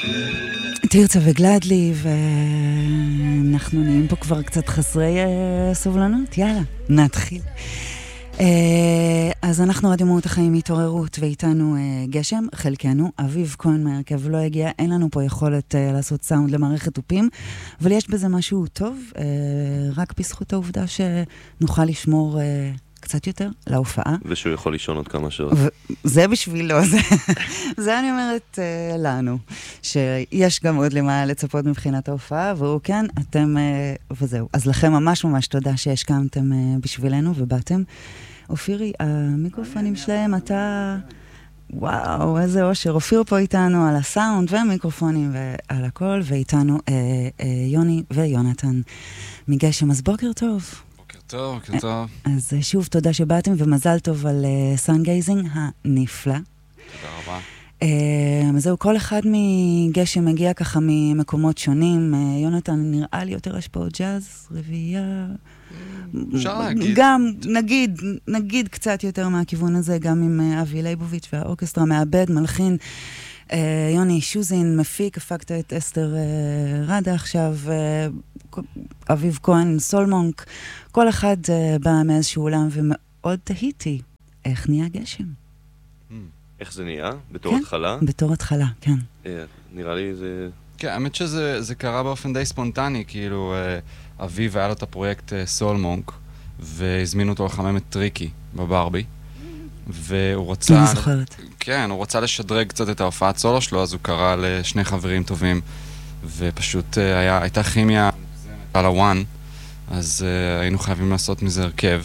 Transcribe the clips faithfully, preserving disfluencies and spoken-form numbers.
תרצה וגלדלי, ואנחנו נהיים פה כבר קצת חסרי uh, סובלנות. יאללה, נתחיל. Uh, אז אנחנו רדיו מהות החיים התעוררות, ואיתנו uh, גשם, חלקנו, אביב כהן מהרכב לא הגיע, אין לנו פה יכולת uh, לעשות סאונד למערכת תופים, אבל יש בזה משהו טוב, uh, רק בזכות העובדה שנוכל לשמור... Uh, קצת יותר להופעה. ושהוא יכול לישון עוד כמה שעות. זה בשבילו, זה, זה אני אומרת uh, לנו, שיש גם עוד למה לצפות מבחינת ההופעה, והוא כן, אתם, uh, וזהו. אז לכם ממש ממש תודה שהשכמתם uh, בשבילנו ובאתם. אופירי, המיקרופונים שלהם, אתה... וואו, איזה אושר. אופיר פה איתנו על הסאונד והמיקרופונים ועל הכל, ואיתנו uh, uh, יוני ויונתן מגשם. אז בוקר טוב. טוב, בוקר טוב. אז שוב, תודה שבאתם, ומזל טוב על סאנגייזינג הנפלא. תודה רבה. Uh, זהו, כל אחד מגשם מגיע ככה ממקומות שונים. Uh, יונתן נראה לי יותר השפעות ג'אז, רביעייה. אפשר להגיד. גם, נגיד, נגיד קצת יותר מהכיוון הזה, גם עם uh, אבי ליבוביץ' והאורקסטרה, מעבד, מלחין. Uh, יוני שוזין, מפיק, הפקת את אסתר uh, רדה עכשיו, uh, אביב כהן, סולמונק, כל אחד uh, בא מאיזשהו עולם, ומאוד תהיתי, איך נהיה גשם? איך זה נהיה? בתור התחלה? בתור התחלה, כן. נראה לי זה... כן, האמת שזה קרה באופן די ספונטני, כאילו אביב היה לו את הפרויקט סולמונק, והזמינו אותו לחמם את טריקי בברבי, והוא רצה... אני זוכרת. כן, הוא רצה לשדרג קצת את ההופעת סולו שלו, אז הוא קרא לשני חברים טובים, ופשוט היה, הייתה כימיה על הוואן, אז היינו חייבים לעשות מזה הרכב,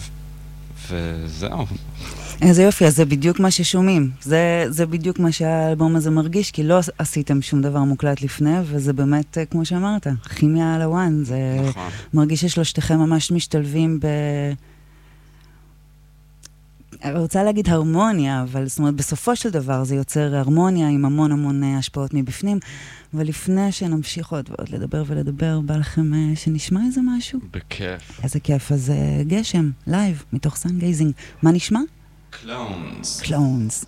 וזהו. איזה יופי, אז זה בדיוק מה ששומעים. זה, זה בדיוק מה שהאלבום הזה מרגיש, כי לא עשיתם שום דבר מוקלט לפני, וזה באמת, כמו שאמרת, כימיה על הוואן. זה נכון. מרגיש ששלושתכם ממש משתלבים ב... אני רוצה להגיד הרמוניה, אבל זאת אומרת, בסופו של דבר זה יוצר הרמוניה עם המון המון השפעות מבפנים, ולפני שנמשיך עוד ועוד לדבר ולדבר, בא לכם שנשמע איזה משהו? בכיף. איזה כיף, אז גשם, לייב, מתוך סאנגייזינג. מה נשמע? קלונס. קלונס.